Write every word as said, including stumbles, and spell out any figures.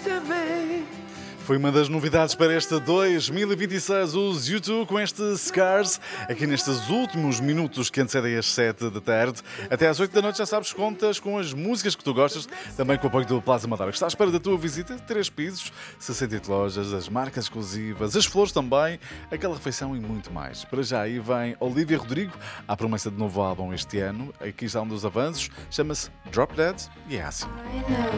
Foi uma das novidades para este dois mil e vinte e seis, os U dois com este Scars, aqui nestes últimos minutos que antecedem às sete da tarde. Até às oito da noite, já sabes, contas com as músicas que tu gostas, também com o apoio do Plaza Madeira, que está à espera da tua visita. Três pisos, sessenta e oito lojas, as marcas exclusivas, as flores também, aquela refeição e muito mais. Para já aí vem Olivia Rodrigo, à promessa de novo álbum este ano. Aqui está um dos avanços, chama-se Drop Dead e é assim.